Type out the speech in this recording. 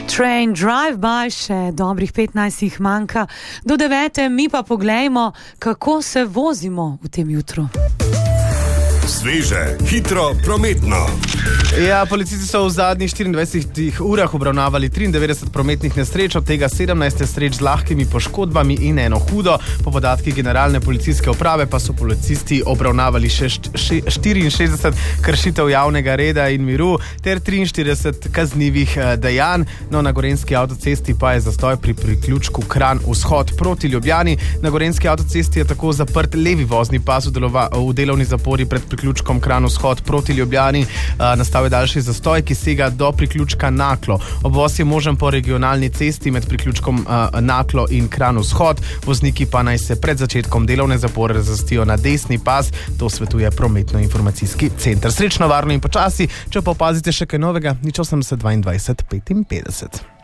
Train Drive-by, še dobrih 15 manjka do 9, mi pa poglejmo, kako se vozimo v tem jutru. Sveže, hitro, prometno. Ja, policisti so v zadnjih 24 urah obravnavali 93 prometnih nesreč, od tega 17 nesreč z lahkimi poškodbami in eno hudo. Po podatkih generalne policijske uprave pa so policisti obravnavali še 64 kršitev javnega reda in miru ter 43 kaznivih dejanj. No, na Gorenjski avtocesti pa je zastoj pri priključku Kranj vzhod proti Ljubljani. Na Gorenjski avtocesti je tako zaprt levi vozni pas v delovni zapori pred priključkom Kranj vzhod proti Ljubljani. Nastal je daljši zastoj, ki sega do priključka Naklo. Obvoz je možen po regionalni cesti med priključkom Naklo in Kranj vzhod. Vozniki pa naj se pred začetkom delovne zapore razvrstijo na desni pas. To svetuje prometno-informacijski center. Srečno, varno in počasi. Če pa opazite še kaj novega, nič 80 22 55.